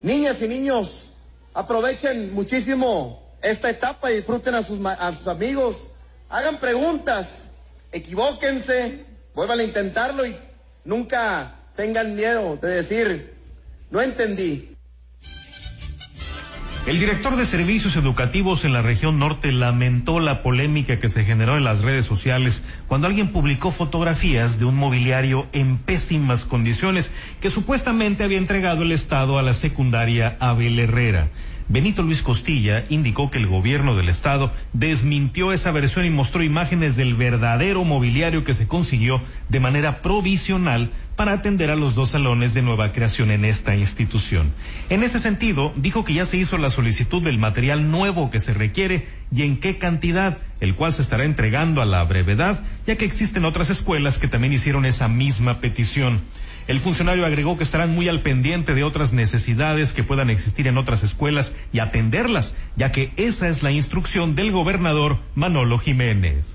Niñas y niños, aprovechen muchísimo esta etapa y disfruten a sus amigos, hagan preguntas, equivóquense, vuelvan a intentarlo y nunca tengan miedo de decir, no entendí. El director de servicios educativos en la región norte lamentó la polémica que se generó en las redes sociales cuando alguien publicó fotografías de un mobiliario en pésimas condiciones que supuestamente había entregado el Estado a la secundaria Abel Herrera. Benito Luis Costilla indicó que el gobierno del estado desmintió esa versión y mostró imágenes del verdadero mobiliario que se consiguió de manera provisional para atender a los 2 salones de nueva creación en esta institución. En ese sentido, dijo que ya se hizo la solicitud del material nuevo que se requiere y en qué cantidad, el cual se estará entregando a la brevedad, ya que existen otras escuelas que también hicieron esa misma petición. El funcionario agregó que estarán muy al pendiente de otras necesidades que puedan existir en otras escuelas y atenderlas, ya que esa es la instrucción del gobernador Manolo Jiménez.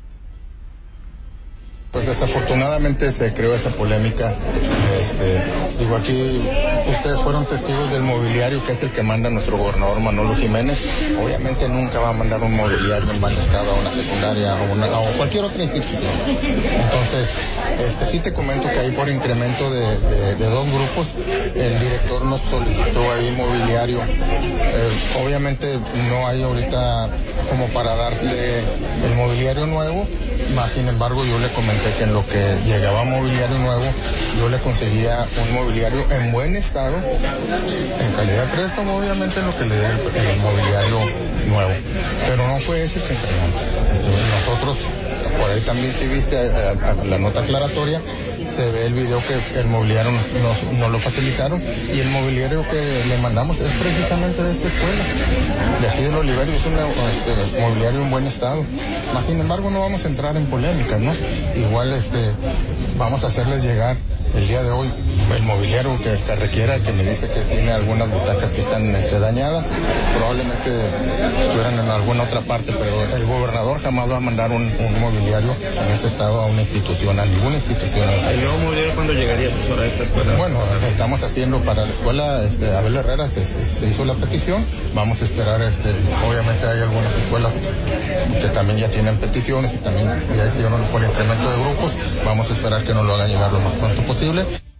Pues desafortunadamente se creó esa polémica. Digo, aquí ustedes fueron testigos del mobiliario que es el que manda nuestro gobernador Manolo Jiménez. Obviamente nunca va a mandar un mobiliario en mal estado a una secundaria o cualquier otra institución. Entonces, sí te comento que ahí por incremento de 2 grupos, el director nos solicitó ahí mobiliario. Obviamente no hay ahorita como para darle el mobiliario nuevo, más sin embargo yo le comenté que en lo que llegaba mobiliario nuevo, yo le conseguía un mobiliario en buen estado, en calidad de préstamo, obviamente en lo que le dé el mobiliario nuevo. Pero no fue ese que entregamos. Nosotros, por ahí también si viste la nota aclaratoria, se ve el video que el mobiliario nos lo facilitaron y el mobiliario que le mandamos es precisamente de esta escuela, de aquí del Oliverio, es un mobiliario en buen estado. Más sin embargo no vamos a entrar en polémicas, ¿no? Igual vamos a hacerles llegar el día de hoy el mobiliario que requiera, que me dice que tiene algunas butacas que están dañadas, probablemente estuvieran en alguna otra parte, pero el gobernador jamás va a mandar un mobiliario en ese estado a una institución, a ninguna institución. ¿El nuevo mobiliario cuándo llegaría, profesor, a esta escuela? Bueno, estamos haciendo para la escuela Abel Herrera, se hizo la petición, vamos a esperar, obviamente hay algunas escuelas que también ya tienen peticiones y también ya hicieron por incremento de grupos, vamos a esperar que nos lo hagan llegar lo más pronto posible.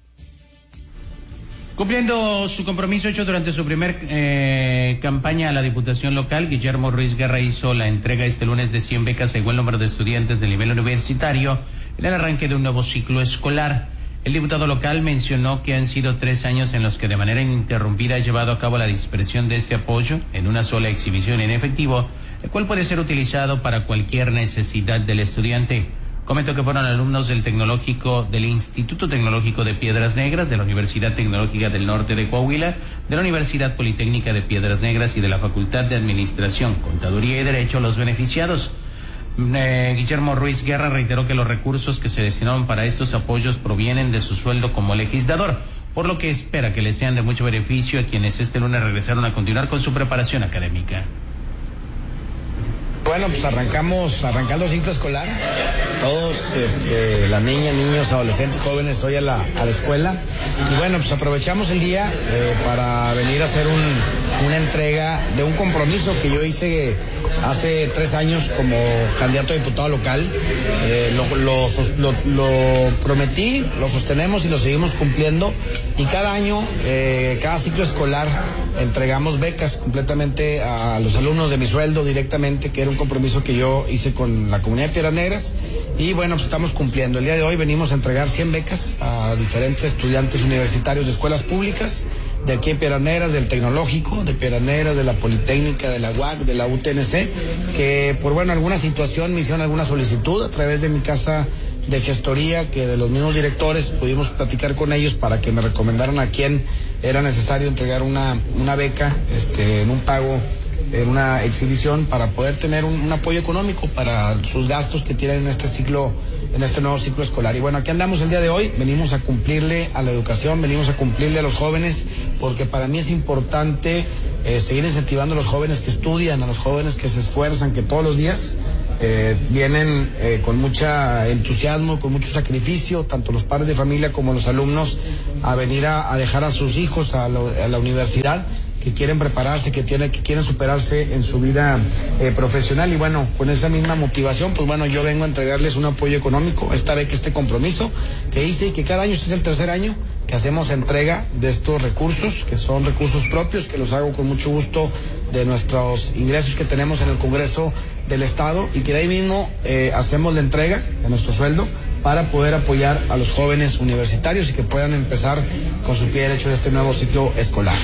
Cumpliendo su compromiso hecho durante su primer campaña a la Diputación Local, Guillermo Ruiz Guerra hizo la entrega este lunes de 100 becas a igual número de estudiantes del nivel universitario en el arranque de un nuevo ciclo escolar. El diputado local mencionó que han sido 3 años en los que de manera ininterrumpida ha llevado a cabo la dispersión de este apoyo en una sola exhibición en efectivo, el cual puede ser utilizado para cualquier necesidad del estudiante. Comentó que fueron alumnos del Instituto Tecnológico de Piedras Negras, de la Universidad Tecnológica del Norte de Coahuila, de la Universidad Politécnica de Piedras Negras y de la Facultad de Administración, Contaduría y Derecho los beneficiados. Guillermo Ruiz Guerra reiteró que los recursos que se destinaron para estos apoyos provienen de su sueldo como legislador, por lo que espera que les sean de mucho beneficio a quienes este lunes regresaron a continuar con su preparación académica. Bueno, pues arrancando ciclo escolar, todos, las niñas, niños, adolescentes, jóvenes hoy a la escuela, y bueno, pues aprovechamos el día para venir a hacer una entrega de un compromiso que yo hice hace 3 años como candidato a diputado local. Lo prometí, lo sostenemos y lo seguimos cumpliendo, y cada año, cada ciclo escolar entregamos becas completamente a los alumnos de mi sueldo directamente, que era un compromiso que yo hice con la comunidad de Piedras Negras, y bueno, pues estamos cumpliendo. El día de hoy venimos a entregar 100 becas a diferentes estudiantes universitarios de escuelas públicas de aquí en Piedras Negras, del Tecnológico, de Piedras Negras, de la Politécnica, de la UAC, de la UTNC, que por alguna situación me hicieron alguna solicitud a través de mi casa de gestoría, que de los mismos directores pudimos platicar con ellos para que me recomendaran a quién era necesario entregar una beca en un pago, en una exhibición, para poder tener un apoyo económico para sus gastos que tienen en este nuevo ciclo escolar. Y bueno, aquí andamos el día de hoy, venimos a cumplirle a la educación, venimos a cumplirle a los jóvenes, porque para mí es importante seguir incentivando a los jóvenes que estudian, a los jóvenes que se esfuerzan, que todos los días Vienen con mucho entusiasmo, con mucho sacrificio, tanto los padres de familia como los alumnos, a venir a dejar a sus hijos a la universidad, que quieren prepararse, que quieren superarse en su vida profesional. Y bueno, con esa misma motivación, pues bueno, yo vengo a entregarles un apoyo económico, esta vez que este compromiso que hice y que cada año, este es el tercer año que hacemos entrega de estos recursos, que son recursos propios, que los hago con mucho gusto de nuestros ingresos que tenemos en el Congreso del Estado, y que de ahí mismo hacemos la entrega de nuestro sueldo para poder apoyar a los jóvenes universitarios y que puedan empezar con su pie derecho en este nuevo ciclo escolar.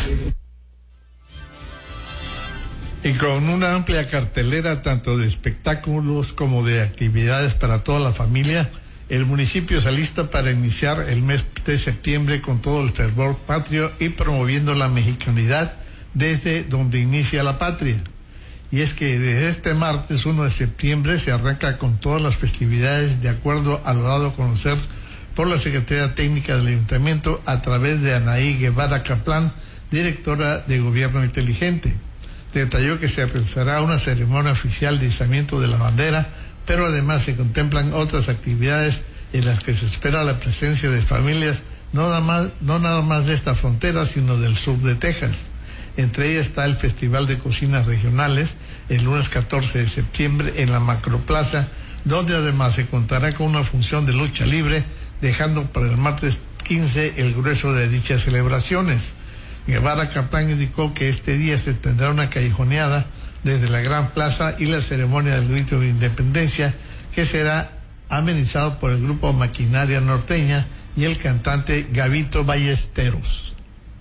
Y con una amplia cartelera tanto de espectáculos como de actividades para toda la familia, el municipio se alista para iniciar el mes de septiembre con todo el fervor patrio y promoviendo la mexicanidad desde donde inicia la patria. Y es que desde este martes 1 de septiembre se arranca con todas las festividades de acuerdo a lo dado a conocer por la Secretaría Técnica del Ayuntamiento a través de Anaí Guevara Caplán, directora de Gobierno Inteligente. Detalló que se realizará una ceremonia oficial de izamiento de la bandera, pero además se contemplan otras actividades en las que se espera la presencia de familias no nada más de esta frontera, sino del sur de Texas. Entre ellas está el Festival de Cocinas Regionales, el lunes 14 de septiembre en la Macroplaza, donde además se contará con una función de lucha libre, dejando para el martes 15 el grueso de dichas celebraciones. Guevara Caplán indicó que este día se tendrá una callejoneada desde la Gran Plaza y la ceremonia del grito de independencia, que será amenizado por el grupo Maquinaria Norteña y el cantante Gabito Ballesteros.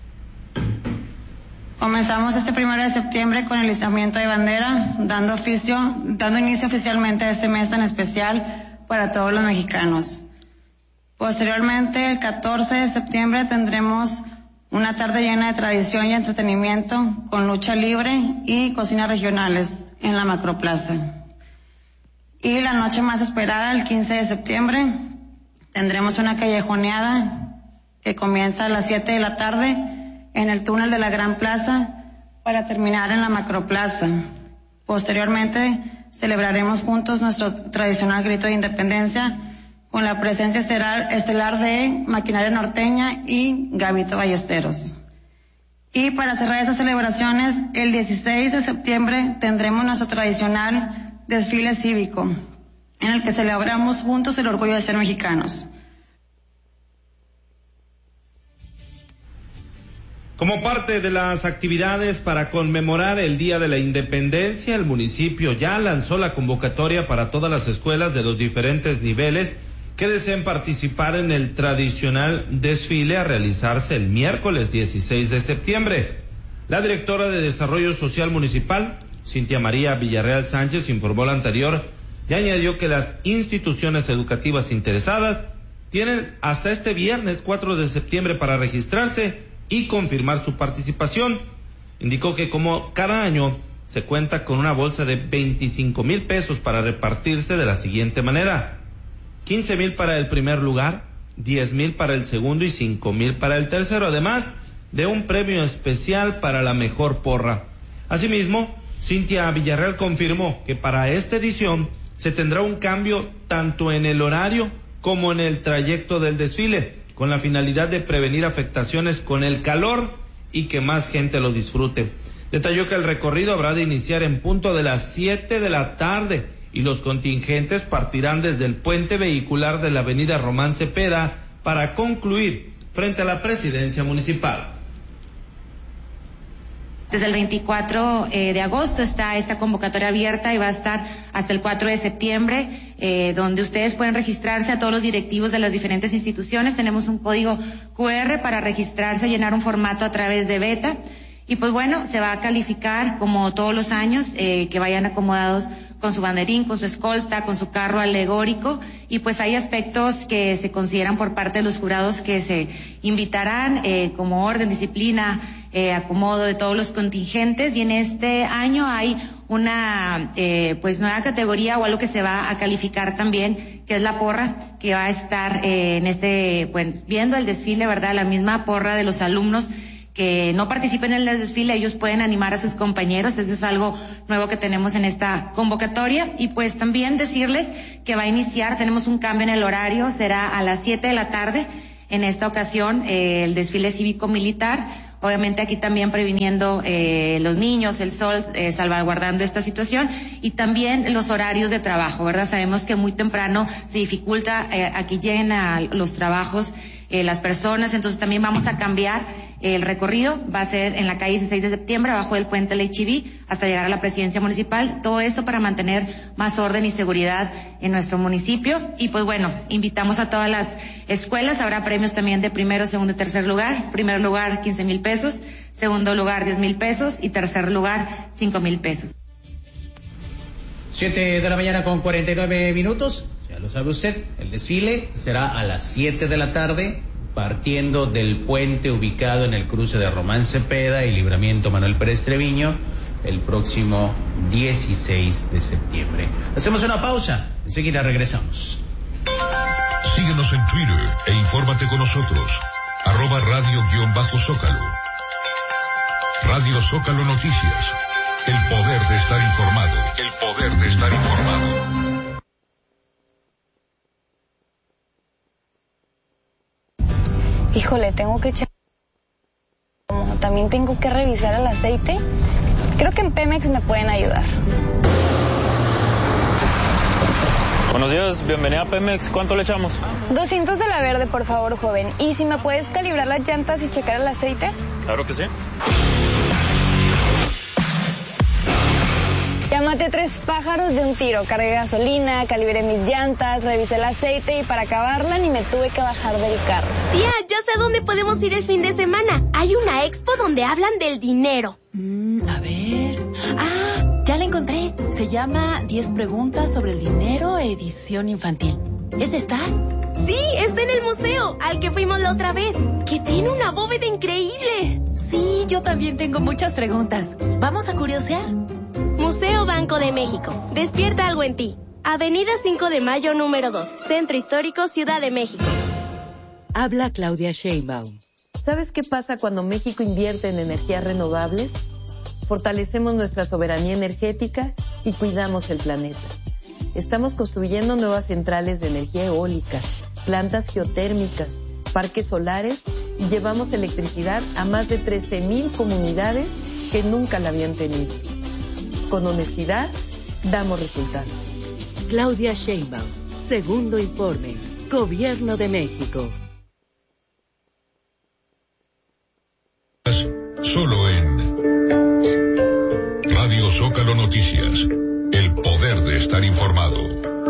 Comenzamos este 1 de septiembre con el izamiento de bandera, dando inicio oficialmente a este mes tan especial para todos los mexicanos. Posteriormente, el 14 de septiembre tendremos una tarde llena de tradición y entretenimiento con lucha libre y cocinas regionales en la Macroplaza. Y la noche más esperada, el 15 de septiembre, tendremos una callejoneada que comienza a las 7 de la tarde en el túnel de la Gran Plaza para terminar en la Macroplaza. Posteriormente, celebraremos juntos nuestro tradicional grito de independencia con la presencia estelar de Maquinaria Norteña y Gabito Ballesteros. Y para cerrar esas celebraciones, el 16 de septiembre tendremos nuestro tradicional desfile cívico, en el que celebramos juntos el orgullo de ser mexicanos. Como parte de las actividades para conmemorar el Día de la Independencia, el municipio ya lanzó la convocatoria para todas las escuelas de los diferentes niveles que deseen participar en el tradicional desfile a realizarse el miércoles 16 de septiembre. La directora de Desarrollo Social Municipal, Cintia María Villarreal Sánchez, informó lo anterior y añadió que las instituciones educativas interesadas tienen hasta este viernes 4 de septiembre para registrarse y confirmar su participación. Indicó que como cada año se cuenta con una bolsa de 25,000 pesos para repartirse de la siguiente manera: 15,000 para el primer lugar, 10,000 para el segundo y 5,000 para el tercero, además de un premio especial para la mejor porra. Asimismo, Cintia Villarreal confirmó que para esta edición se tendrá un cambio tanto en el horario como en el trayecto del desfile, con la finalidad de prevenir afectaciones con el calor y que más gente lo disfrute. Detalló que el recorrido habrá de iniciar en punto de las 7 de la tarde y los contingentes partirán desde el puente vehicular de la avenida Román Cepeda para concluir frente a la presidencia municipal. Desde el 24 de agosto está esta convocatoria abierta y va a estar hasta el 4 de septiembre, donde ustedes pueden registrarse a todos los directivos de las diferentes instituciones. Tenemos un código QR para registrarse, llenar un formato a través de Beta. Y pues bueno, se va a calificar como todos los años, que vayan acomodados con su banderín, con su escolta, con su carro alegórico, y pues hay aspectos que se consideran por parte de los jurados que se invitarán, como orden, disciplina, acomodo de todos los contingentes, y en este año hay una pues nueva categoría o algo que se va a calificar también, que es la porra, que va a estar en pues viendo el desfile, ¿verdad? La misma porra de los alumnos que no participen en el desfile, ellos pueden animar a sus compañeros. Eso es algo nuevo que tenemos en esta convocatoria. Y pues también decirles que va a iniciar, tenemos un cambio en el horario, será a las 7 de la tarde. En esta ocasión, el desfile cívico-militar. Obviamente aquí también previniendo los niños, el sol, salvaguardando esta situación, y también los horarios de trabajo, ¿verdad? Sabemos que muy temprano se dificulta aquí lleguen a los trabajos las personas, entonces también vamos a cambiar el recorrido, va a ser en la calle 16 de septiembre, abajo del puente Leichiví, hasta llegar a la presidencia municipal, todo esto para mantener más orden y seguridad en nuestro municipio. Y pues bueno, invitamos a todas las escuelas, habrá premios también de primero, segundo y tercer lugar. Primer lugar 15,000 pesos, segundo lugar 10,000 pesos y tercer lugar 5,000 pesos. 7 de la mañana con 49 minutos. Ya lo sabe usted, el desfile será a las 7 de la tarde, partiendo del puente ubicado en el cruce de Román Cepeda y Libramiento Manuel Pérez Treviño, el próximo 16 de septiembre. Hacemos una pausa, enseguida regresamos. Síguenos en Twitter e infórmate con nosotros. @radio_Zócalo. Radio Zócalo Noticias. El poder de estar informado. El poder de estar informado. Híjole, tengo que echar. También tengo que revisar el aceite. Creo que en Pemex me pueden ayudar. Buenos días, bienvenida a Pemex. ¿Cuánto le echamos? 200 de la verde, por favor, joven. ¿Y si me puedes calibrar las llantas y checar el aceite? Claro que sí. Ya maté 3 pájaros de un tiro. Cargué gasolina, calibré mis llantas, revisé el aceite y para acabarla ni me tuve que bajar del carro. Tía, ya sé a dónde podemos ir el fin de semana. Hay una expo donde hablan del dinero. A ver... Ah, ya la encontré. Se llama 10 preguntas sobre el dinero, edición infantil. ¿Es esta? Sí, está en el museo, al que fuimos la otra vez, que tiene una bóveda increíble. Sí, yo también tengo muchas preguntas. ¿Vamos a curiosear? Museo Banco de México. Despierta algo en ti. Avenida 5 de Mayo, número 2. Centro Histórico, Ciudad de México. Habla Claudia Sheinbaum. ¿Sabes qué pasa cuando México invierte en energías renovables? Fortalecemos nuestra soberanía energética y cuidamos el planeta. Estamos construyendo nuevas centrales de energía eólica, plantas geotérmicas, parques solares y llevamos electricidad a más de 13,000 comunidades que nunca la habían tenido. Con honestidad, damos resultados. Claudia Sheinbaum, segundo informe, Gobierno de México. Solo en Radio Zócalo Noticias, el poder de estar informado.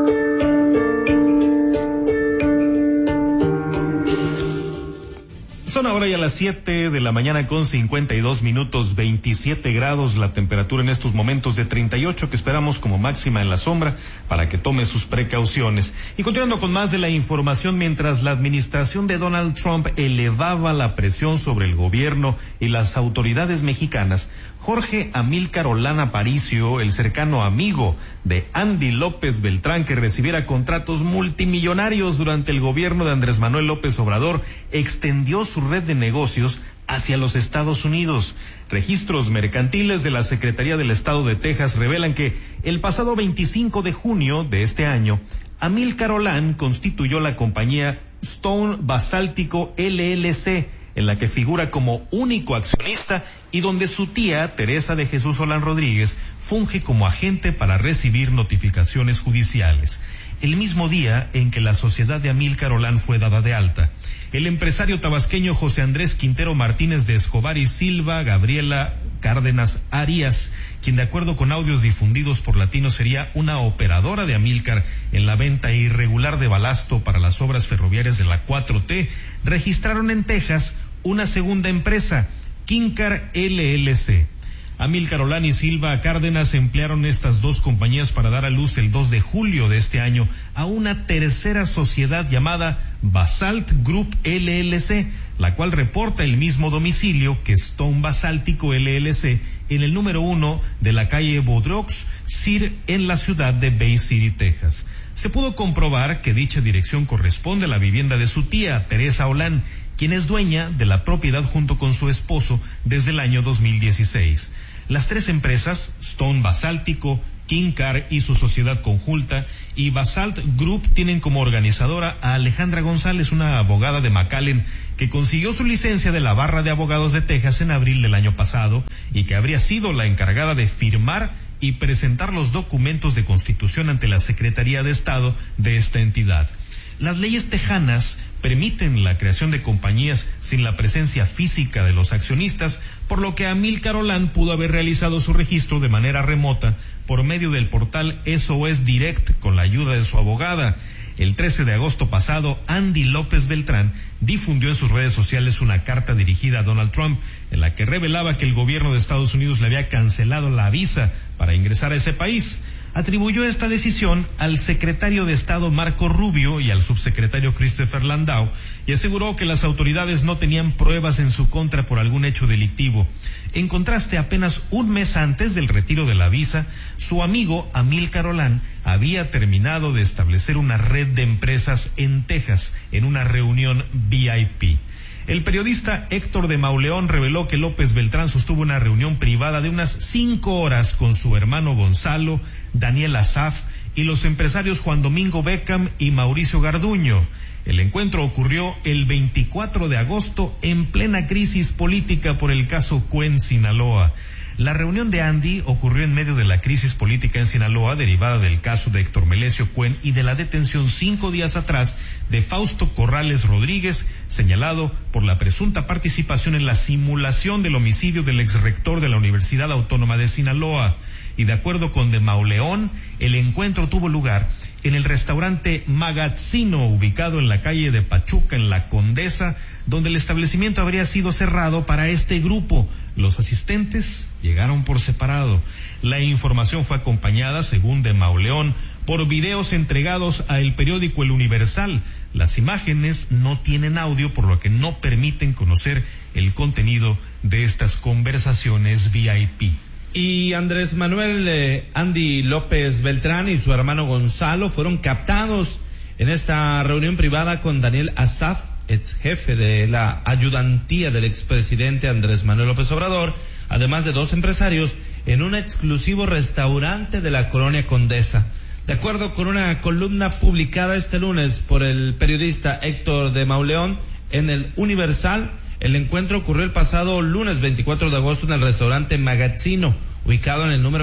Son ahora ya las 7 de la mañana con 52 minutos, 27 grados la temperatura en estos momentos, de 38 que esperamos como máxima en la sombra para que tome sus precauciones. Y continuando con más de la información, mientras la administración de Donald Trump elevaba la presión sobre el gobierno y las autoridades mexicanas, Jorge Amílcar Olán Aparicio, el cercano amigo de Andy López Beltrán, que recibiera contratos multimillonarios durante el gobierno de Andrés Manuel López Obrador, extendió su red de negocios hacia los Estados Unidos. Registros mercantiles de la Secretaría del Estado de Texas revelan que el pasado 25 de junio de este año, Amílcar Olán constituyó la compañía Stone Basáltico LLC, en la que figura como único accionista y donde su tía, Teresa de Jesús Olán Rodríguez, funge como agente para recibir notificaciones judiciales. El mismo día en que la sociedad de Amílcar Olán fue dada de alta, el empresario tabasqueño José Andrés Quintero Martínez de Escobar y Silva Gabriela Cárdenas Arias, quien de acuerdo con audios difundidos por Latino sería una operadora de Amílcar en la venta irregular de balasto para las obras ferroviarias de la 4T, registraron en Texas una segunda empresa, Quincar LLC. Amílcar Olán y Silva Cárdenas emplearon estas dos compañías para dar a luz el 2 de julio de este año a una tercera sociedad llamada Basalt Group LLC, la cual reporta el mismo domicilio que Stone Basáltico LLC en el número 1 de la calle Boudreaux, Sir, en la ciudad de Bay City, Texas. Se pudo comprobar que dicha dirección corresponde a la vivienda de su tía, Teresa Olán, quien es dueña de la propiedad junto con su esposo desde el año 2016. Las tres empresas, Stone Basáltico, Kincar y su sociedad conjunta, y Basalt Group, tienen como organizadora a Alejandra González, una abogada de McAllen que consiguió su licencia de la Barra de Abogados de Texas en abril del año pasado y que habría sido la encargada de firmar y presentar los documentos de constitución ante la Secretaría de Estado de esta entidad. Las leyes tejanas permiten la creación de compañías sin la presencia física de los accionistas, por lo que Amílcar Olán pudo haber realizado su registro de manera remota por medio del portal SOS Direct con la ayuda de su abogada. El 13 de agosto pasado, Andy López Beltrán difundió en sus redes sociales una carta dirigida a Donald Trump en la que revelaba que el gobierno de Estados Unidos le había cancelado la visa para ingresar a ese país. Atribuyó esta decisión al secretario de Estado Marco Rubio y al subsecretario Christopher Landau y aseguró que las autoridades no tenían pruebas en su contra por algún hecho delictivo. En contraste, apenas un mes antes del retiro de la visa, su amigo Amílcar Olán había terminado de establecer una red de empresas en Texas en una reunión VIP. El periodista Héctor de Mauleón reveló que López Beltrán sostuvo una reunión privada de unas 5 horas con su hermano Gonzalo, Daniel Asaf y los empresarios Juan Domingo Beckham y Mauricio Garduño. El encuentro ocurrió el 24 de agosto en plena crisis política por el caso Cuen Sinaloa. La reunión de Andy ocurrió en medio de la crisis política en Sinaloa derivada del caso de Héctor Melesio Cuen y de la detención 5 días atrás de Fausto Corrales Rodríguez, señalado por la presunta participación en la simulación del homicidio del exrector de la Universidad Autónoma de Sinaloa. Y de acuerdo con de Mauleón, el encuentro tuvo lugar en el restaurante Magazzino, ubicado en la calle de Pachuca, en La Condesa, donde el establecimiento habría sido cerrado para este grupo. Los asistentes llegaron por separado. La información fue acompañada, según de Mauleón, por videos entregados a el periódico El Universal. Las imágenes no tienen audio, por lo que no permiten conocer el contenido de estas conversaciones VIP. Y Andrés Manuel Andy López Beltrán y su hermano Gonzalo fueron captados en esta reunión privada con Daniel Asaf, ex jefe de la ayudantía del expresidente Andrés Manuel López Obrador, además de 2 empresarios, en un exclusivo restaurante de la colonia Condesa. De acuerdo con una columna publicada este lunes por el periodista Héctor de Mauleón en el Universal, el encuentro ocurrió el pasado lunes 24 de agosto en el restaurante Magazzino, ubicado en el número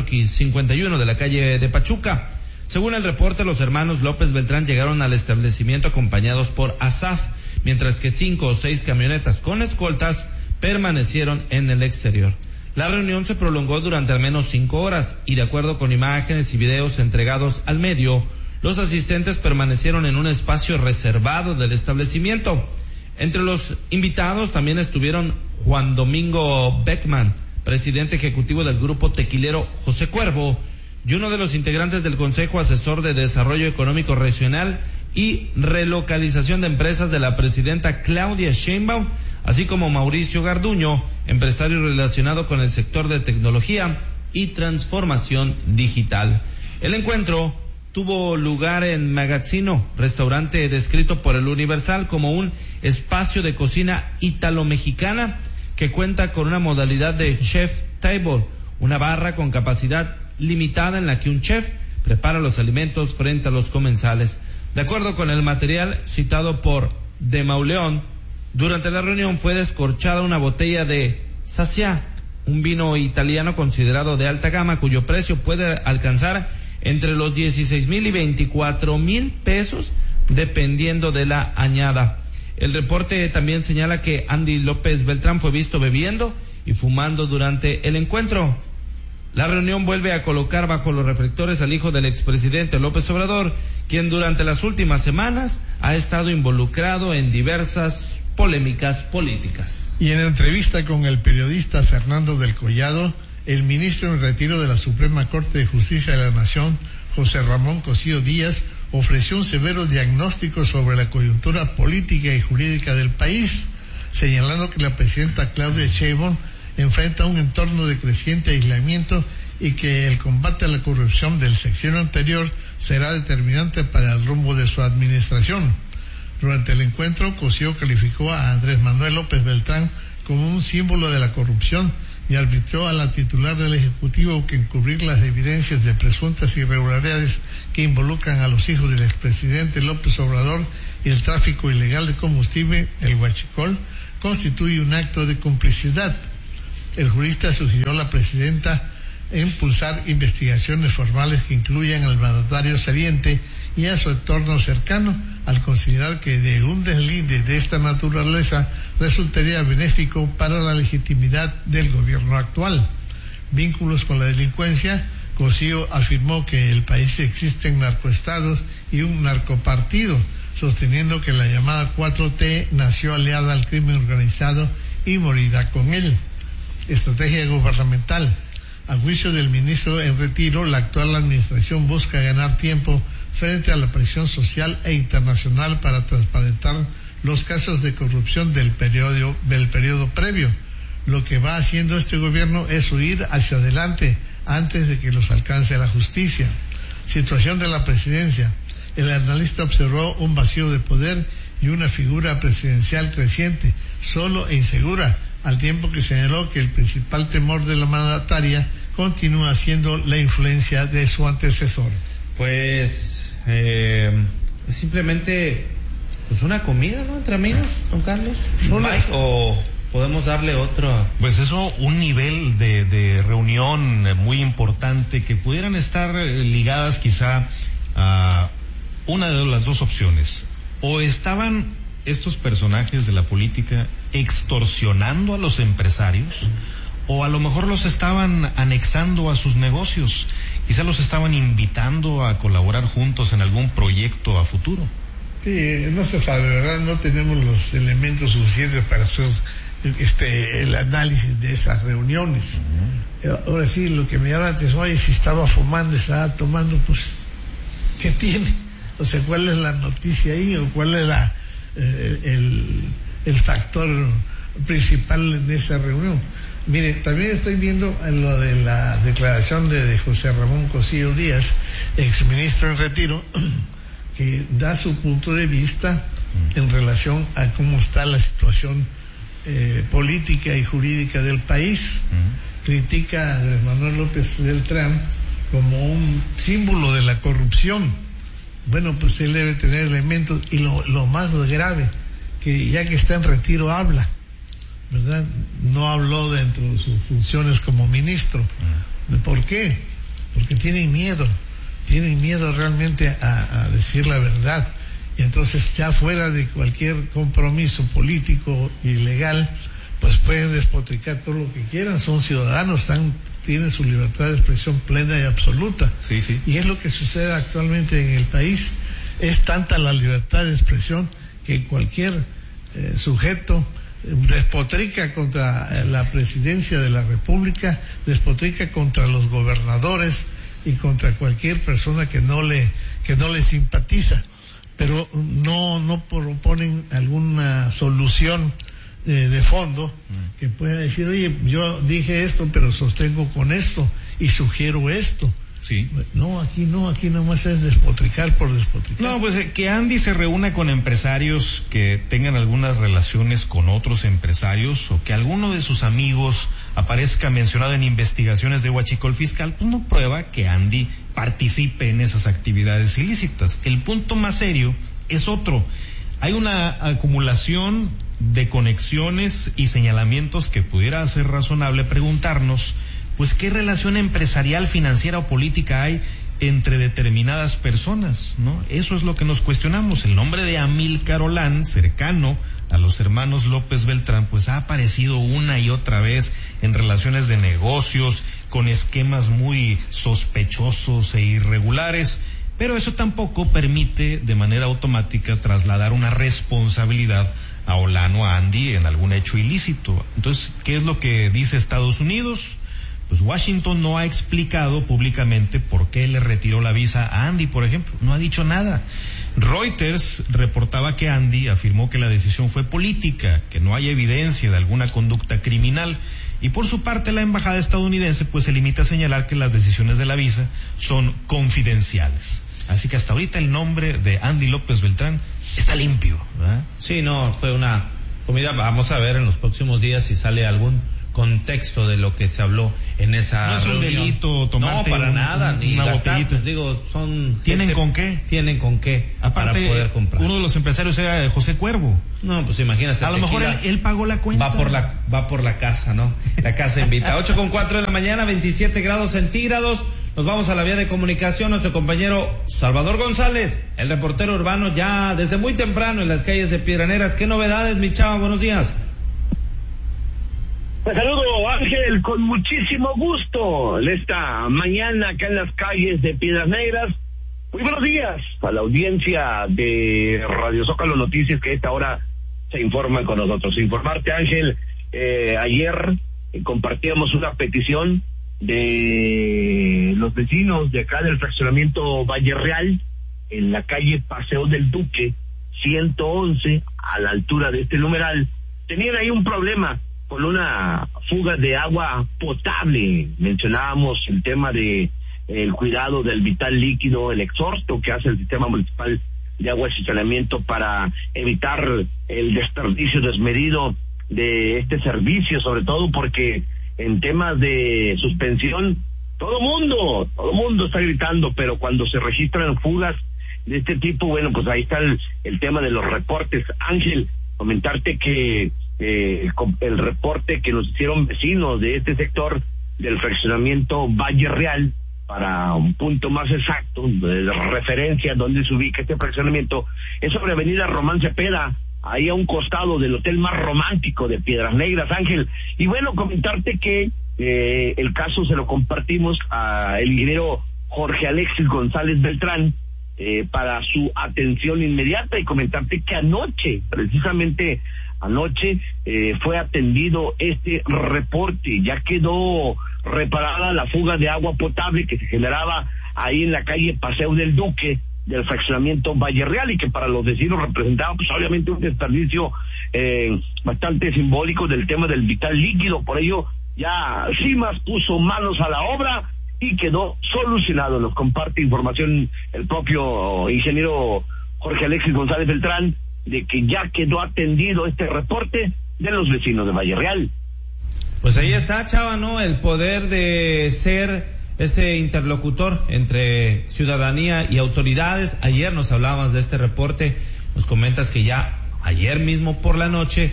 51 de la calle de Pachuca. Según el reporte, los hermanos López Beltrán llegaron al establecimiento acompañados por Asaf, mientras que 5 o 6 camionetas con escoltas permanecieron en el exterior. La reunión se prolongó durante al menos 5 horas y, de acuerdo con imágenes y videos entregados al medio, los asistentes permanecieron en un espacio reservado del establecimiento. Entre los invitados también estuvieron Juan Domingo Beckham, presidente ejecutivo del grupo tequilero José Cuervo, y uno de los integrantes del Consejo Asesor de Desarrollo Económico Regional y Relocalización de Empresas de la presidenta Claudia Sheinbaum, así como Mauricio Garduño, empresario relacionado con el sector de tecnología y transformación digital. El encuentro tuvo lugar en Magazzino, restaurante descrito por el Universal como un espacio de cocina ítalo-mexicana que cuenta con una modalidad de chef table, una barra con capacidad limitada en la que un chef prepara los alimentos frente a los comensales. De acuerdo con el material citado por de Mauleón, durante la reunión fue descorchada una botella de Sacia, un vino italiano considerado de alta gama cuyo precio puede alcanzar entre los 16,000 y 24,000 pesos dependiendo de la añada. El reporte también señala que Andy López Beltrán fue visto bebiendo y fumando durante el encuentro. La reunión vuelve a colocar bajo los reflectores al hijo del expresidente López Obrador, quien durante las últimas semanas ha estado involucrado en diversas polémicas políticas. Y en entrevista con el periodista Fernando del Collado, el ministro en retiro de la Suprema Corte de Justicia de la Nación, José Ramón Cosío Díaz, ofreció un severo diagnóstico sobre la coyuntura política y jurídica del país, señalando que la presidenta Claudia Sheinbaum enfrenta un entorno de creciente aislamiento y que el combate a la corrupción del sexenio anterior será determinante para el rumbo de su administración. Durante el encuentro, Cosío calificó a Andrés Manuel López Beltrán como un símbolo de la corrupción y advirtió a la titular del Ejecutivo que encubrir las evidencias de presuntas irregularidades que involucran a los hijos del expresidente López Obrador y el tráfico ilegal de combustible, el huachicol, constituye un acto de complicidad. El jurista sugirió a la presidenta impulsar investigaciones formales que incluyan al mandatario saliente y a su entorno cercano, al considerar que de un deslinde de esta naturaleza resultaría benéfico para la legitimidad del gobierno actual. Vínculos con la delincuencia. Cosío afirmó que en el país existen narcoestados y un narcopartido, sosteniendo que la llamada 4T nació aliada al crimen organizado y morirá con él. Estrategia gubernamental. A juicio del ministro en retiro, la actual administración busca ganar tiempo frente a la presión social e internacional para transparentar los casos de corrupción del periodo previo. Lo que va haciendo este gobierno es huir hacia adelante antes de que los alcance la justicia. Situación de la presidencia. El analista observó un vacío de poder y una figura presidencial creciente, solo e insegura, al tiempo que señaló que el principal temor de la mandataria continúa siendo la influencia de su antecesor. Pues simplemente pues una comida, ¿no? Entre amigos, don Carlos. ¿O podemos darle otro? Pues eso, un nivel de reunión muy importante que pudieran estar ligadas quizá a una de las dos opciones. O estaban estos personajes de la política extorsionando a los empresarios, o a lo mejor los estaban anexando a sus negocios, quizá los estaban invitando a colaborar juntos en algún proyecto a futuro. Sí, no se sabe, ¿verdad? No tenemos los elementos suficientes para hacer el análisis de esas reuniones. Ahora sí, lo que me llama la atención, oye, si estaba fumando, estaba tomando, pues, ¿qué tiene? O sea, ¿cuál es la noticia ahí? ¿O cuál es el factor principal en esa reunión? Mire, también estoy viendo en lo de la declaración de José Ramón Cosío Díaz, exministro en retiro, que da su punto de vista en relación a cómo está la situación política y jurídica del país. Critica a Andrés Manuel López Beltrán como un símbolo de la corrupción. Bueno, pues él debe tener elementos, y lo más grave, que ya que está en retiro habla, ¿verdad? No habló dentro de sus funciones como ministro. ¿Por qué? Porque tienen miedo realmente a decir la verdad, y entonces ya fuera de cualquier compromiso político y legal, pues pueden despotricar todo lo que quieran, son ciudadanos, tienen su libertad de expresión plena y absoluta. Sí. Y es lo que sucede actualmente en el país. Es tanta la libertad de expresión que cualquier sujeto despotrica contra la presidencia de la República, despotrica contra los gobernadores y contra cualquier persona que no le simpatiza, pero no proponen alguna solución de fondo que pueda decir, oye, yo dije esto, pero sostengo con esto y sugiero esto. Sí. No, aquí nomás es despotricar por despotricar. No, pues que Andy se reúna con empresarios que tengan algunas relaciones con otros empresarios, o que alguno de sus amigos aparezca mencionado en investigaciones de huachicol fiscal, pues no prueba que Andy participe en esas actividades ilícitas. El punto más serio es otro. Hay una acumulación de conexiones y señalamientos que pudiera ser razonable preguntarnos, pues, ¿qué relación empresarial, financiera o política hay entre determinadas personas, ¿no? Eso es lo que nos cuestionamos. El nombre de Amílcar Olán, cercano a los hermanos López Beltrán, pues ha aparecido una y otra vez en relaciones de negocios, con esquemas muy sospechosos e irregulares, pero eso tampoco permite de manera automática trasladar una responsabilidad a Olán o a Andy en algún hecho ilícito. Entonces, ¿qué es lo que dice Estados Unidos? Pues Washington no ha explicado públicamente por qué le retiró la visa a Andy, por ejemplo. No ha dicho nada. Reuters reportaba que Andy afirmó que la decisión fue política, que no hay evidencia de alguna conducta criminal. Y por su parte, la embajada estadounidense pues se limita a señalar que las decisiones de la visa son confidenciales. Así que hasta ahorita el nombre de Andy López Beltrán está limpio, ¿verdad? Sí, no, fue una comida. Vamos a ver en los próximos días si sale algún contexto de lo que se habló en esa no es reunión. Un delito tomarte no, para nada, ni una gastar, botellita. pues, digo, son ¿Tienen con qué? Tienen con qué. Aparte, para poder comprar. Uno de los empresarios era José Cuervo. No, pues imagínate. A lo mejor él pagó la cuenta. Va por la casa, ¿no? La casa invita. 8:04 de la mañana, 27 grados centígrados. Nos vamos a la vía de comunicación. Nuestro compañero Salvador González, el reportero urbano, ya desde muy temprano en las calles de Piedras Negras. ¿Qué novedades, mi chava? Buenos días. Te saludo, Ángel, con muchísimo gusto en esta mañana acá en las calles de Piedras Negras. Muy buenos días a la audiencia de Radio Zócalo Noticias que a esta hora se informan con nosotros. Informarte, Ángel, ayer compartíamos una petición de los vecinos de acá del fraccionamiento Valle Real, en la calle Paseo del Duque, 111, a la altura de este numeral. Tenían ahí un problema con una fuga de agua potable. Mencionábamos el tema de el cuidado del vital líquido, el exhorto que hace el sistema municipal de agua y saneamiento para evitar el desperdicio desmedido de este servicio, sobre todo porque en temas de suspensión todo mundo está gritando, pero cuando se registran fugas de este tipo, bueno, pues ahí está el tema de los reportes. Ángel, comentarte que el reporte que nos hicieron vecinos de este sector del fraccionamiento Valle Real, para un punto más exacto de referencia donde se ubica este fraccionamiento, es sobre Avenida Román Cepeda, ahí a un costado del hotel más romántico de Piedras Negras, Ángel. Y bueno, comentarte que el caso se lo compartimos a el ingeniero Jorge Alexis González Beltrán para su atención inmediata, y comentarte que precisamente anoche fue atendido este reporte. Ya quedó reparada la fuga de agua potable que se generaba ahí en la calle Paseo del Duque del fraccionamiento Valle Real, y que para los vecinos representaba pues obviamente un desperdicio bastante simbólico del tema del vital líquido. Por ello ya CIMAS puso manos a la obra y quedó solucionado. Nos comparte información el propio ingeniero Jorge Alexis González Beltrán de que ya quedó atendido este reporte de los vecinos de Valle Real. Pues ahí está, chava, ¿no? El poder de ser ese interlocutor entre ciudadanía y autoridades. Ayer nos hablabas de este reporte, nos comentas que ya ayer mismo por la noche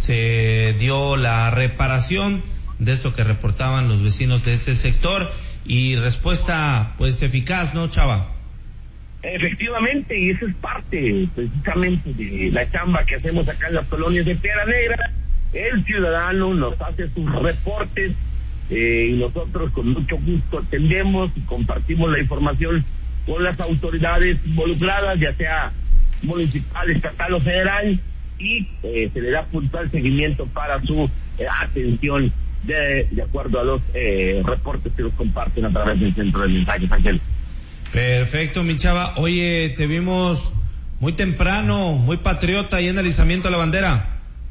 se dio la reparación de esto que reportaban los vecinos de este sector, y respuesta pues eficaz, ¿no, chava? Efectivamente, y eso es parte precisamente de la chamba que hacemos acá en las colonias de Piedra Negra. El ciudadano nos hace sus reportes y nosotros con mucho gusto atendemos y compartimos la información con las autoridades involucradas, ya sea municipal, estatal o federal, y se le da puntual seguimiento para su atención de acuerdo a los reportes que nos comparten a través del centro de mensajes, Ángel. Perfecto, mi chava. Oye, te vimos muy temprano, muy patriota ahí en el izamiento de la bandera.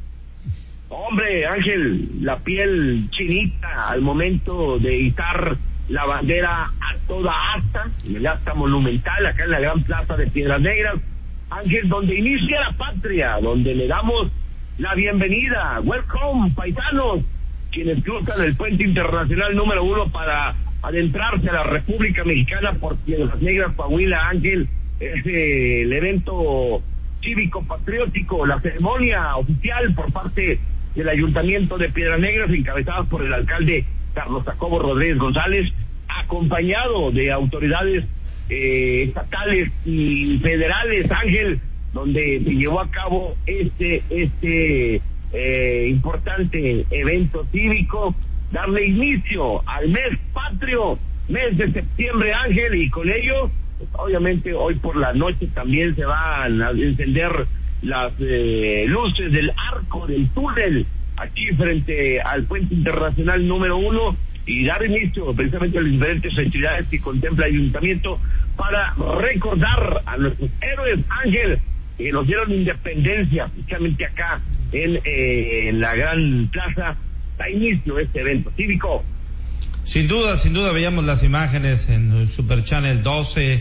Hombre, Ángel, la piel chinita al momento de izar la bandera a toda asta, en el asta monumental, acá en la gran plaza de Piedras Negras, Ángel, donde inicia la patria, donde le damos la bienvenida. Welcome, paisanos, quienes cruzan el puente internacional número 1 para adentrarse a la República Mexicana por Piedras Negras, Coahuila. Ángel, es el evento cívico patriótico, la ceremonia oficial por parte del Ayuntamiento de Piedras Negras, encabezadas por el alcalde Carlos Jacobo Rodríguez González, acompañado de autoridades estatales y federales, Ángel, donde se llevó a cabo este importante evento cívico, darle inicio al mes patrio, mes de septiembre, Ángel, y con ello, pues, obviamente hoy por la noche también se van a encender las luces del arco del túnel aquí frente al puente internacional número 1, y dar inicio precisamente a las diferentes actividades que contempla el ayuntamiento para recordar a nuestros héroes, Ángel, que nos dieron independencia, precisamente acá en la gran plaza. Da inicio este evento cívico. Sin duda, veíamos las imágenes en Super Channel 12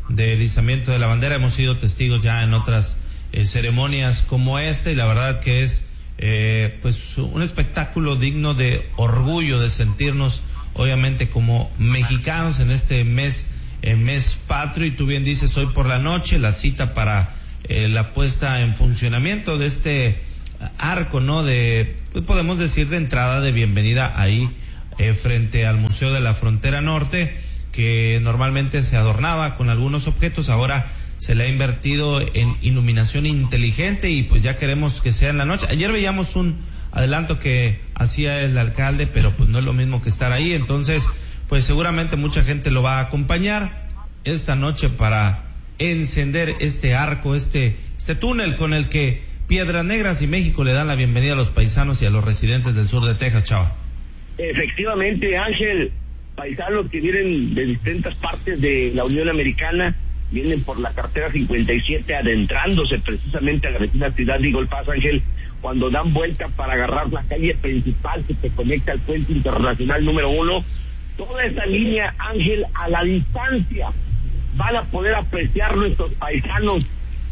del izamiento de la bandera. Hemos sido testigos ya en otras ceremonias como esta, y la verdad que es pues un espectáculo digno de orgullo, de sentirnos obviamente como mexicanos en este mes patrio. Y tú bien dices, hoy por la noche la cita para la puesta en funcionamiento de este arco, ¿no? Pues podemos decir de entrada, de bienvenida ahí frente al Museo de la Frontera Norte, que normalmente se adornaba con algunos objetos. Ahora se le ha invertido en iluminación inteligente y pues ya queremos que sea en la noche. Ayer veíamos un adelanto que hacía el alcalde, pero pues no es lo mismo que estar ahí. Entonces, pues seguramente mucha gente lo va a acompañar esta noche para encender este arco, este túnel con el que Piedras Negras y México le dan la bienvenida a los paisanos y a los residentes del sur de Texas, Chava. Efectivamente, Ángel, paisanos que vienen de distintas partes de la Unión Americana, vienen por la carretera 57 adentrándose precisamente a la vecina ciudad de Eagle Pass, Ángel, cuando dan vuelta para agarrar la calle principal que se conecta al puente internacional número 1. Toda esa línea, Ángel, a la distancia van a poder apreciar nuestros paisanos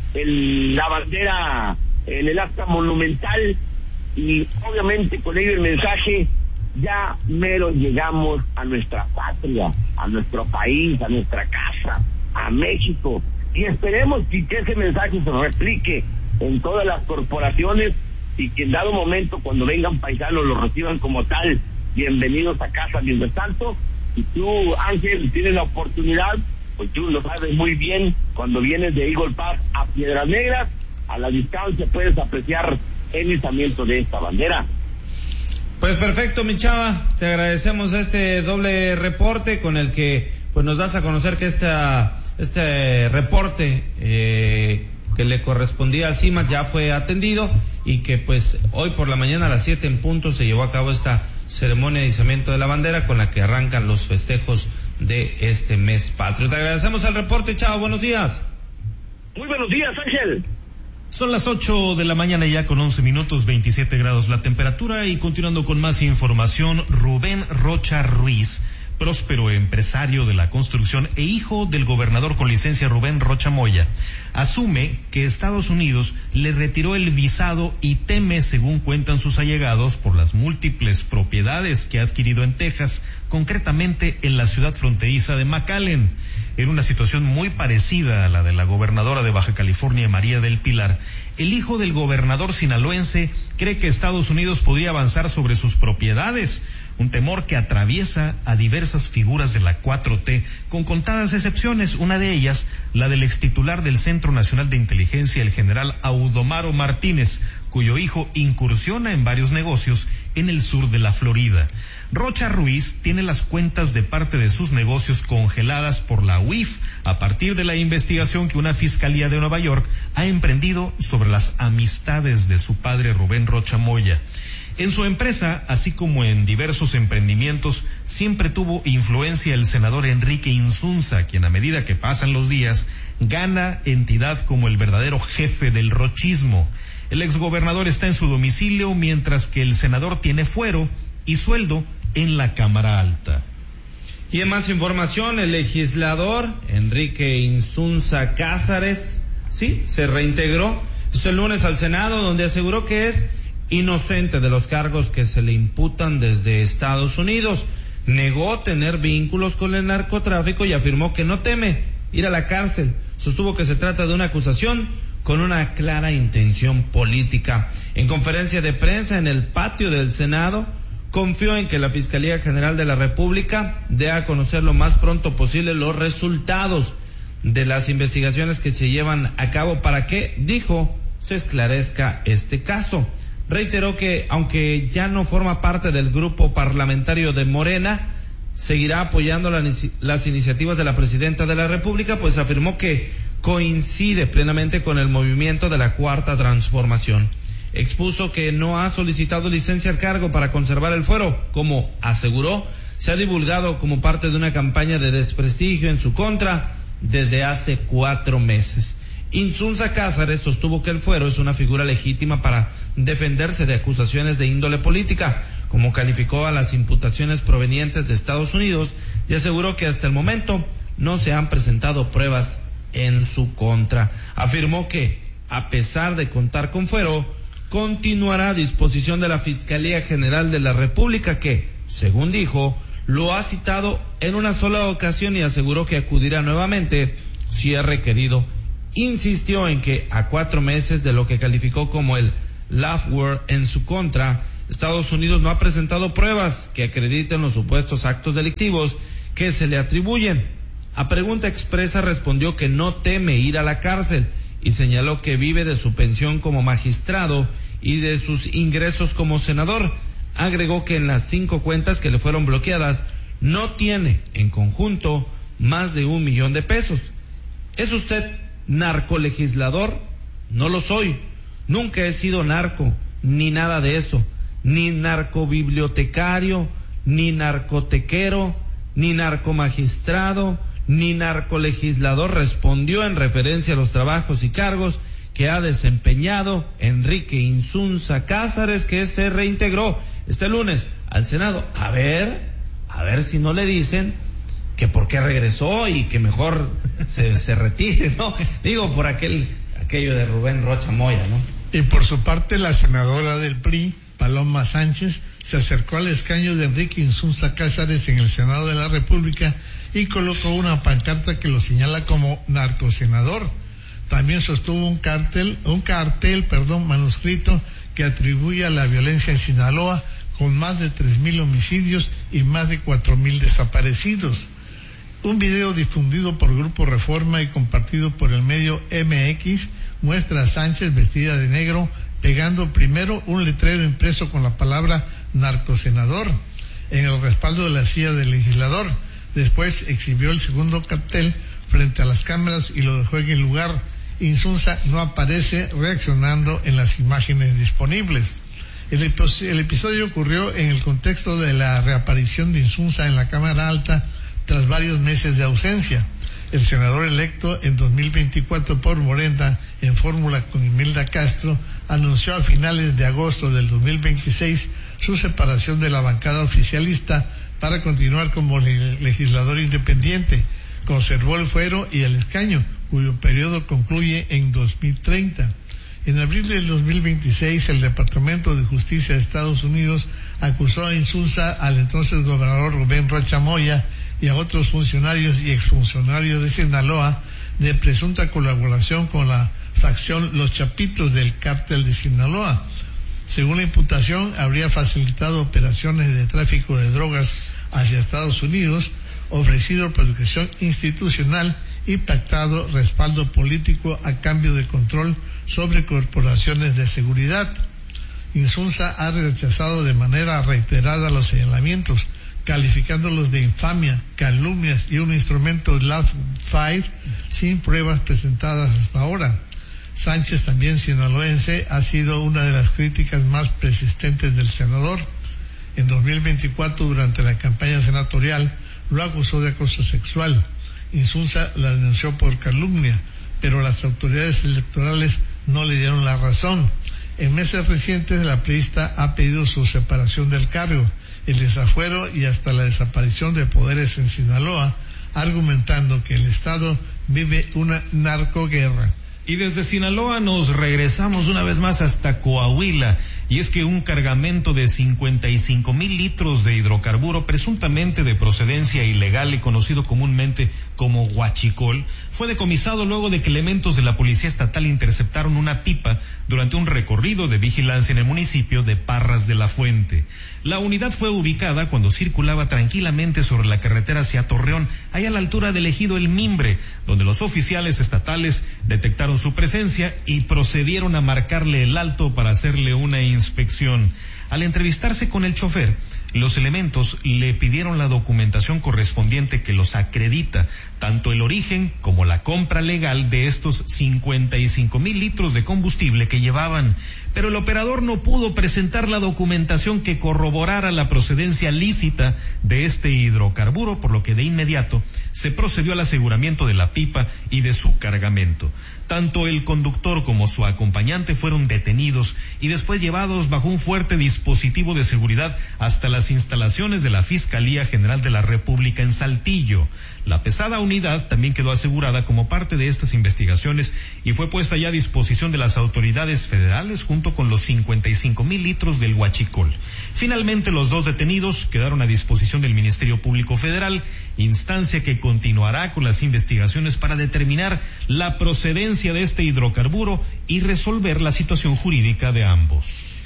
la bandera en el asta monumental, y obviamente con ello el mensaje: ya mero llegamos a nuestra patria, a nuestro país, a nuestra casa, a México, y esperemos que ese mensaje se replique en todas las corporaciones y que en dado momento, cuando vengan paisanos, los reciban como tal, bienvenidos a casa. Mientras tanto, si tú, Ángel, tienes la oportunidad, pues tú lo sabes muy bien, cuando vienes de Eagle Pass a Piedras Negras, a la distancia puedes apreciar el izamiento de esta bandera. Pues perfecto, mi Chava, te agradecemos este doble reporte con el que pues nos das a conocer que este reporte que le correspondía al CIMAC ya fue atendido, y que pues hoy por la mañana a las 7 en punto se llevó a cabo esta ceremonia de izamiento de la bandera con la que arrancan los festejos de este mes patrio. Te agradecemos el reporte, Chava, buenos días. Muy buenos días, Ángel. Son las 8 de la mañana ya con 11 minutos, 27 grados la temperatura. Y continuando con más información, Rubén Rocha Ruiz, próspero empresario de la construcción e hijo del gobernador con licencia Rubén Rocha Moya, asume que Estados Unidos le retiró el visado y teme, según cuentan sus allegados, por las múltiples propiedades que ha adquirido en Texas, concretamente en la ciudad fronteriza de McAllen. En una situación muy parecida a la de la gobernadora de Baja California, María del Pilar, el hijo del gobernador sinaloense cree que Estados Unidos podría avanzar sobre sus propiedades, un temor que atraviesa a diversas figuras de la 4T, con contadas excepciones, una de ellas la del extitular del Centro Nacional de Inteligencia, el general Audomaro Martínez, cuyo hijo incursiona en varios negocios en el sur de la Florida. Rocha Ruiz tiene las cuentas de parte de sus negocios congeladas por la UIF a partir de la investigación que una fiscalía de Nueva York ha emprendido sobre las amistades de su padre Rubén Rocha Moya. En su empresa, así como en diversos emprendimientos, siempre tuvo influencia el senador Enrique Insunza, quien a medida que pasan los días, gana entidad como el verdadero jefe del rochismo. El exgobernador está en su domicilio, mientras que el senador tiene fuero y sueldo en la Cámara Alta. Y en más información, el legislador Enrique Insunza Cázares, sí, se reintegró el lunes al Senado, donde aseguró que es inocente de los cargos que se le imputan desde Estados Unidos. Negó tener vínculos con el narcotráfico y afirmó que no teme ir a la cárcel. Sostuvo que se trata de una acusación con una clara intención política. En conferencia de prensa en el patio del Senado, confió en que la Fiscalía General de la República dé a conocer lo más pronto posible los resultados de las investigaciones que se llevan a cabo para que, dijo, se esclarezca este caso. Reiteró que, aunque ya no forma parte del grupo parlamentario de Morena, seguirá apoyando las iniciativas de la Presidenta de la República, pues afirmó que coincide plenamente con el movimiento de la Cuarta Transformación. Expuso que no ha solicitado licencia al cargo para conservar el fuero, como aseguró, se ha divulgado como parte de una campaña de desprestigio en su contra desde hace 4 meses. Insunza Cázares sostuvo que el fuero es una figura legítima para defenderse de acusaciones de índole política, como calificó a las imputaciones provenientes de Estados Unidos, y aseguró que hasta el momento no se han presentado pruebas en su contra. Afirmó que, a pesar de contar con fuero, continuará a disposición de la Fiscalía General de la República que, según dijo, lo ha citado en una sola ocasión y aseguró que acudirá nuevamente si es requerido. Insistió en que a 4 meses de lo que calificó como el Lawfare en su contra, Estados Unidos no ha presentado pruebas que acrediten los supuestos actos delictivos que se le atribuyen. A pregunta expresa respondió que no teme ir a la cárcel y señaló que vive de su pensión como magistrado y de sus ingresos como senador. Agregó que en las 5 cuentas que le fueron bloqueadas no tiene en conjunto más de $1 millón. ¿Es usted narcolegislador? No lo soy. Nunca he sido narco, ni nada de eso. Ni narcobibliotecario, ni narcotequero, ni narcomagistrado, ni narcolegislador, respondió en referencia a los trabajos y cargos que ha desempeñado Enrique Insunza Cázares, que se reintegró este lunes al Senado. A ver si no le dicen que por qué regresó y que mejor se retire, ¿no? Digo, por aquello de Rubén Rocha Moya, ¿no? Y por su parte, la senadora del PRI, Paloma Sánchez, se acercó al escaño de Enrique Insunza Cázares en el Senado de la República y colocó una pancarta que lo señala como narcosenador. También sostuvo un cartel manuscrito que atribuye a la violencia en Sinaloa con más de 3,000 homicidios y más de 4,000 desaparecidos. Un video difundido por Grupo Reforma y compartido por el medio MX muestra a Sánchez vestida de negro pegando primero un letrero impreso con la palabra narcosenador en el respaldo de la silla del legislador. Después exhibió el segundo cartel frente a las cámaras y lo dejó en el lugar. Insunza no aparece reaccionando en las imágenes disponibles. El episodio ocurrió en el contexto de la reaparición de Insunza en la Cámara Alta tras varios meses de ausencia. El senador electo en 2024 por Morena en fórmula con Imelda Castro anunció a finales de agosto del 2026 su separación de la bancada oficialista para continuar como legislador independiente. Conservó el fuero y el escaño, cuyo periodo concluye en 2030. En abril del 2026, el Departamento de Justicia de Estados Unidos acusó a Insunza, al entonces gobernador Rubén Rocha Moya y a otros funcionarios y exfuncionarios de Sinaloa de presunta colaboración con la facción Los Chapitos del Cártel de Sinaloa. Según la imputación, habría facilitado operaciones de tráfico de drogas hacia Estados Unidos, ofrecido protección institucional y pactado respaldo político a cambio de control sobre corporaciones de seguridad. Insunza ha rechazado de manera reiterada los señalamientos, calificándolos de infamia, calumnias y un instrumento Lawfare sin pruebas presentadas hasta ahora. Sánchez, también sinaloense, ha sido una de las críticas más persistentes del senador. En 2024, durante la campaña senatorial, lo acusó de acoso sexual. Insunza la denunció por calumnia, pero las autoridades electorales no le dieron la razón. En meses recientes, la priista ha pedido su separación del cargo, el desafuero y hasta la desaparición de poderes en Sinaloa, argumentando que el Estado vive una narcoguerra. Y desde Sinaloa nos regresamos una vez más hasta Coahuila, y es que un cargamento de 55,000 litros de hidrocarburo presuntamente de procedencia ilegal y conocido comúnmente como huachicol fue decomisado luego de que elementos de la Policía Estatal interceptaron una pipa durante un recorrido de vigilancia en el municipio de Parras de la Fuente. La unidad fue ubicada cuando circulaba tranquilamente sobre la carretera hacia Torreón, allá a la altura del ejido El Mimbre, donde los oficiales estatales detectaron su presencia y procedieron a marcarle el alto para hacerle una inspección. Al entrevistarse con el chofer, los elementos le pidieron la documentación correspondiente que los acredita, tanto el origen como la compra legal de estos 55,000 litros de combustible que llevaban, pero el operador no pudo presentar la documentación que corroborara la procedencia lícita de este hidrocarburo, por lo que de inmediato se procedió al aseguramiento de la pipa y de su cargamento. Tanto el conductor como su acompañante fueron detenidos y después llevados bajo un fuerte dispositivo de seguridad hasta la las instalaciones de la Fiscalía General de la República en Saltillo. La pesada unidad también quedó asegurada como parte de estas investigaciones y fue puesta ya a disposición de las autoridades federales junto con los 55,000 litros del huachicol. Finalmente, los 2 detenidos quedaron a disposición del Ministerio Público Federal, instancia que continuará con las investigaciones para determinar la procedencia de este hidrocarburo y resolver la situación jurídica de ambos.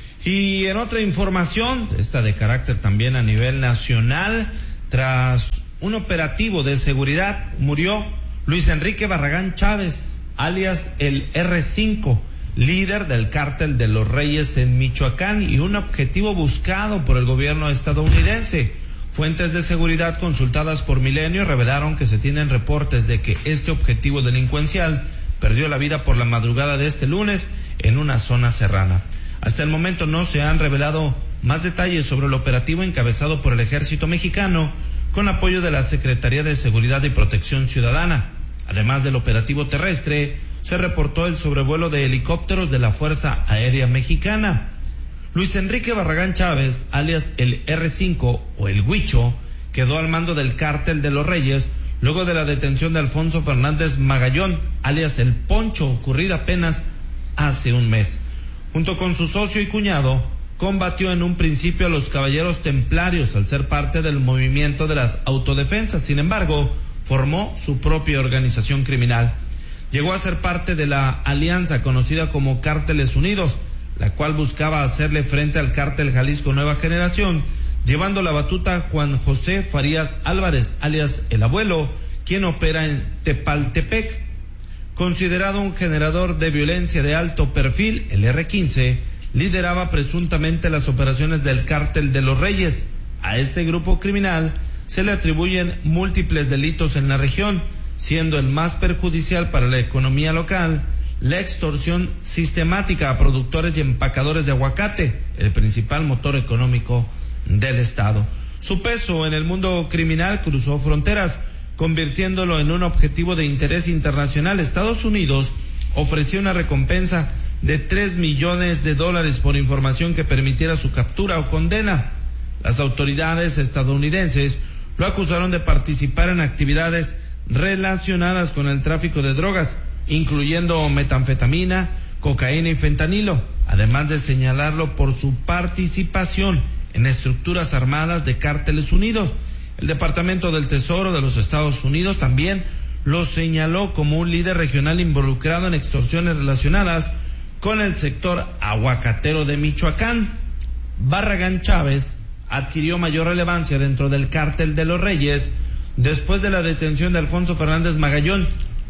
Y en otra información, esta de carácter también a nivel nacional, tras un operativo de seguridad, murió Luis Enrique Barragán Chávez, alias el R5, líder del cártel de los Reyes en Michoacán y un objetivo buscado por el gobierno estadounidense. Fuentes de seguridad consultadas por Milenio revelaron que se tienen reportes de que este objetivo delincuencial perdió la vida por la madrugada de este lunes en una zona serrana. Hasta el momento no se han revelado más detalles sobre el operativo encabezado por el Ejército Mexicano con apoyo de la Secretaría de Seguridad y Protección Ciudadana. Además del operativo terrestre, se reportó el sobrevuelo de helicópteros de la Fuerza Aérea Mexicana. Luis Enrique Barragán Chávez, alias el R5 o el Huicho, quedó al mando del cártel de los Reyes luego de la detención de Alfonso Fernández Magallón, alias el Poncho, ocurrida apenas hace un mes. Junto con su socio y cuñado, combatió en un principio a los Caballeros Templarios al ser parte del movimiento de las autodefensas. Sin embargo, formó su propia organización criminal. Llegó a ser parte de la alianza conocida como Cárteles Unidos, la cual buscaba hacerle frente al cártel Jalisco Nueva Generación, llevando la batuta a Juan José Farías Álvarez, alias el Abuelo, quien opera en Tepaltepec. Considerado un generador de violencia de alto perfil, el R15 lideraba presuntamente las operaciones del cártel de los Reyes. A este grupo criminal se le atribuyen múltiples delitos en la región, siendo el más perjudicial para la economía local la extorsión sistemática a productores y empacadores de aguacate, el principal motor económico del estado. Su peso en el mundo criminal cruzó fronteras, convirtiéndolo en un objetivo de interés internacional. Estados Unidos ofreció una recompensa de $3 millones por información que permitiera su captura o condena. Las autoridades estadounidenses lo acusaron de participar en actividades relacionadas con el tráfico de drogas, incluyendo metanfetamina, cocaína y fentanilo, además de señalarlo por su participación en estructuras armadas de Cárteles Unidos. El Departamento del Tesoro de los Estados Unidos también lo señaló como un líder regional involucrado en extorsiones relacionadas con el sector aguacatero de Michoacán. Barragán Chávez adquirió mayor relevancia dentro del cártel de los Reyes después de la detención de Alfonso Fernández Magallón,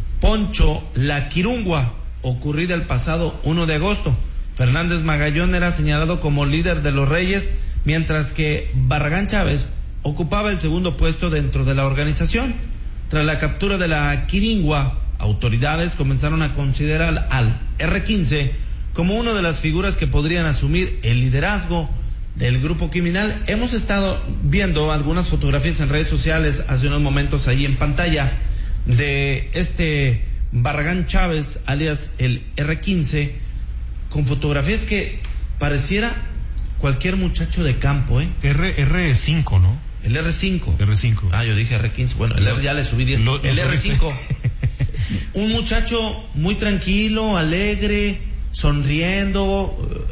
Poncho La Quirungua, ocurrida el pasado 1 de agosto. Fernández Magallón era señalado como líder de los Reyes, mientras que Barragán Chávez ocupaba el segundo puesto dentro de la organización. Tras la captura de La Quirungua, autoridades comenzaron a considerar al R15 como una de las figuras que podrían asumir el liderazgo del grupo criminal. Hemos estado viendo algunas fotografías en redes sociales hace unos momentos ahí en pantalla de este Barragán Chávez, alias el R15, con fotografías que pareciera cualquier muchacho de campo, R5, ¿no? El R5. R5. Ah, yo dije R15. Bueno, el R ya le subí 10. El R5. Un muchacho muy tranquilo, alegre, sonriendo,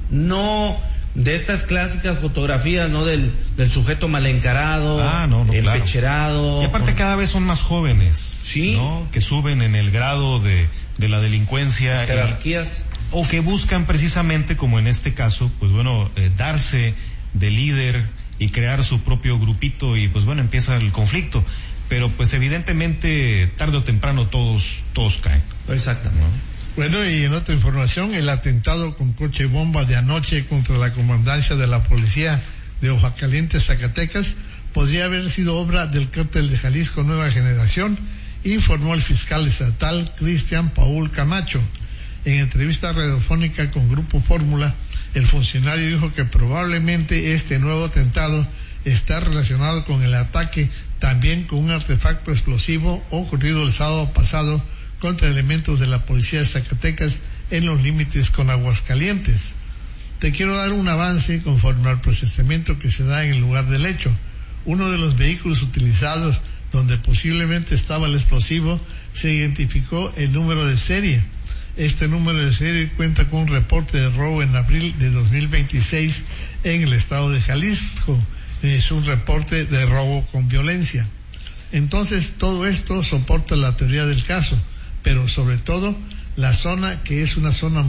no de estas clásicas fotografías, ¿no? Del sujeto mal encarado, empecherado. Claro. Y aparte cada vez son más jóvenes, ¿sí? ¿no? Que suben en el grado de la delincuencia. Jerarquías. O que buscan precisamente, como en este caso, pues bueno, darse de líder y crear su propio grupito y pues bueno, empieza el conflicto. Pero pues evidentemente tarde o temprano todos caen. Exactamente. Bueno, y en otra información, el atentado con coche bomba de anoche contra la comandancia de la policía de Ojacalientes, Zacatecas, podría haber sido obra del cártel de Jalisco Nueva Generación, informó el fiscal estatal Cristian Paul Camacho. En entrevista radiofónica con Grupo Fórmula, el funcionario dijo que probablemente este nuevo atentado está relacionado con el ataque también con un artefacto explosivo ocurrido el sábado pasado contra elementos de la policía de Zacatecas en los límites con Aguascalientes. Te quiero dar un avance conforme al procesamiento que se da en el lugar del hecho. Uno de los vehículos utilizados donde posiblemente estaba el explosivo, se identificó el número de serie. Este número de serie cuenta con un reporte de robo en abril de 2026 en el estado de Jalisco. Es un reporte de robo con violencia. Entonces, todo esto soporta la teoría del caso, pero sobre todo la zona, que es una zona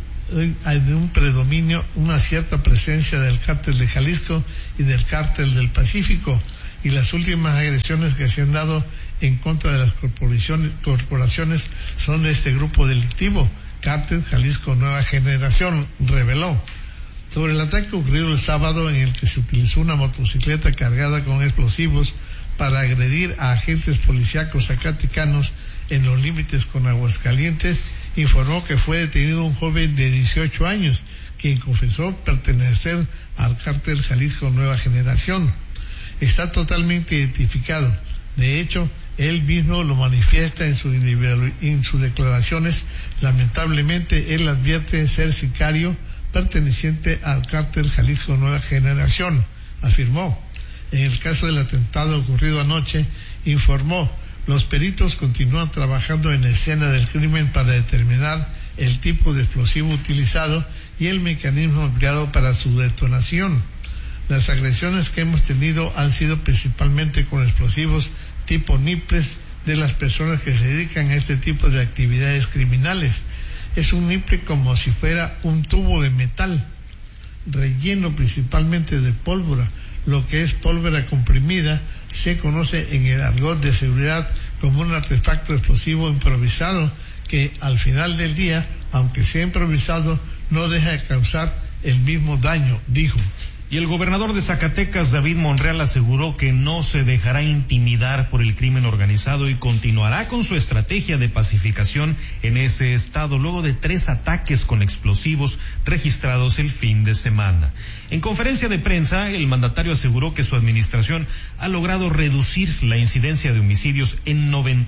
de un predominio, una cierta presencia del cártel de Jalisco y del cártel del Pacífico, y las últimas agresiones que se han dado en contra de las corporaciones son de este grupo delictivo, Cártel Jalisco Nueva Generación, reveló. Sobre el ataque ocurrido el sábado, en el que se utilizó una motocicleta cargada con explosivos para agredir a agentes policíacos zacatecanos en los límites con Aguascalientes, informó que fue detenido un joven de 18 años, quien confesó pertenecer al Cártel Jalisco Nueva Generación. Está totalmente identificado. De hecho, él mismo lo manifiesta en sus declaraciones. Lamentablemente, él advierte ser sicario perteneciente al Cártel Jalisco Nueva Generación, afirmó. En el caso del atentado ocurrido anoche, informó: los peritos continúan trabajando en la escena del crimen para determinar el tipo de explosivo utilizado y el mecanismo empleado para su detonación. Las agresiones que hemos tenido han sido principalmente con explosivos tipo niples de las personas que se dedican a este tipo de actividades criminales. Es un niple como si fuera un tubo de metal, relleno principalmente de pólvora. Lo que es pólvora comprimida se conoce en el argot de seguridad como un artefacto explosivo improvisado que al final del día, aunque sea improvisado, no deja de causar el mismo daño, dijo. Y el gobernador de Zacatecas, David Monreal, aseguró que no se dejará intimidar por el crimen organizado y continuará con su estrategia de pacificación en ese estado luego de 3 ataques con explosivos registrados el fin de semana. En conferencia de prensa, el mandatario aseguró que su administración ha logrado reducir la incidencia de homicidios en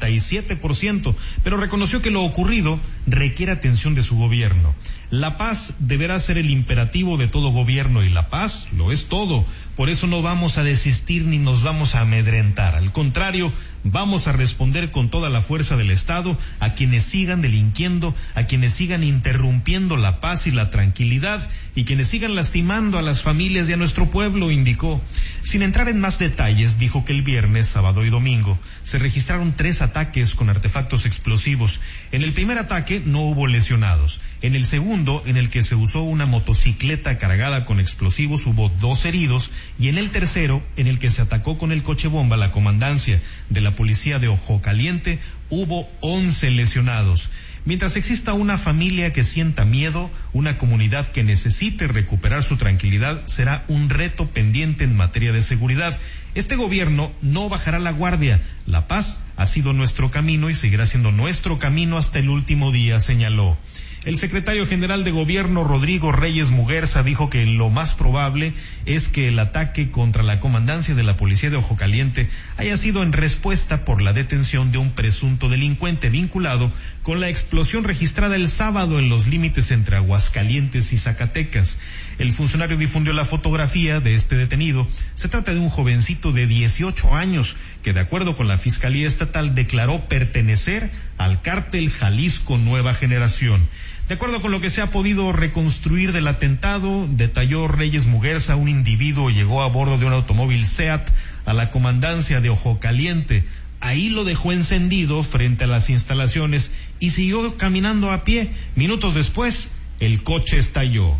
97%, pero reconoció que lo ocurrido requiere atención de su gobierno. La paz deberá ser el imperativo de todo gobierno y la paz lo es todo. Por eso no vamos a desistir ni nos vamos a amedrentar. Al contrario, vamos a responder con toda la fuerza del Estado a quienes sigan delinquiendo, a quienes sigan interrumpiendo la paz y la tranquilidad y quienes sigan lastimando a las familias y a nuestro pueblo, indicó. Sin entrar en más detalles, dijo que el viernes, sábado y domingo se registraron 3 ataques con artefactos explosivos. En el primer ataque no hubo lesionados. En el segundo, en el que se usó una motocicleta cargada con explosivos, hubo 2 heridos, y en el tercero, en el que se atacó con el coche bomba la comandancia de la policía de Ojo Caliente, hubo 11 lesionados. Mientras exista una familia que sienta miedo, una comunidad que necesite recuperar su tranquilidad, será un reto pendiente en materia de seguridad. Este gobierno no bajará la guardia. La paz ha sido nuestro camino y seguirá siendo nuestro camino hasta el último día, señaló. El secretario general de Gobierno, Rodrigo Reyes Muguerza, dijo que lo más probable es que el ataque contra la comandancia de la policía de Ojo Caliente haya sido en respuesta por la detención de un presunto delincuente vinculado con la explosión registrada el sábado en los límites entre Aguascalientes y Zacatecas. El funcionario difundió la fotografía de este detenido. Se trata de un jovencito de 18 años que, de acuerdo con la Fiscalía Estatal, declaró pertenecer al Cártel Jalisco Nueva Generación. De acuerdo con lo que se ha podido reconstruir del atentado, detalló Reyes Muguerza, un individuo llegó a bordo de un automóvil SEAT a la comandancia de Ojo Caliente. Ahí lo dejó encendido frente a las instalaciones y siguió caminando a pie. Minutos después, el coche estalló.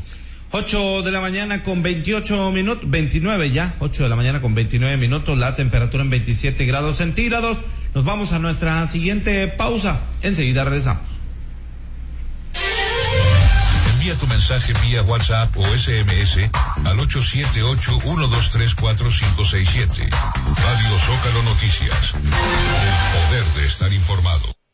8 de la mañana con 28 minutos, 29 ya, 8 de la mañana con 29 minutos, la temperatura en 27 grados centígrados. Nos vamos a nuestra siguiente pausa. Enseguida regresamos. Envía tu mensaje vía WhatsApp o SMS al 878-123-4567. Radio Zócalo Noticias. El poder de estar informado.